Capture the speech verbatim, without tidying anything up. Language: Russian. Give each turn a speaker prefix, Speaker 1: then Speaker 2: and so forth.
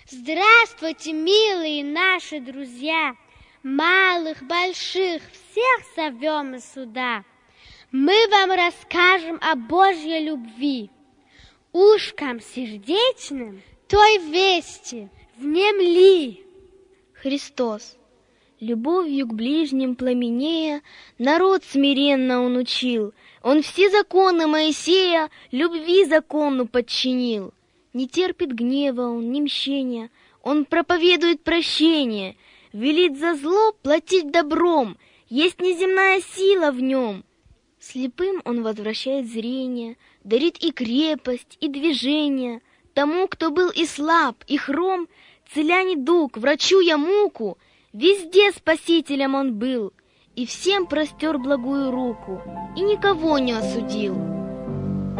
Speaker 1: Здравствуйте, милые наши друзья! Малых, больших, всех зовем сюда. Мы вам расскажем о Божьей любви. Ушкам сердечным той вести внемли.
Speaker 2: Христос, любовью к ближним пламенея, народ смиренно он учил. Он все законы Моисея любви закону подчинил. Не терпит гнева он, ни мщения, он проповедует прощение, велит за зло платить добром, есть неземная сила в нем. Слепым он возвращает зрение, дарит и крепость, и движение. Тому, кто был и слаб, и хром, целя недуг, врачу я муку, везде спасителем он был, и всем простер благую руку, и никого не осудил.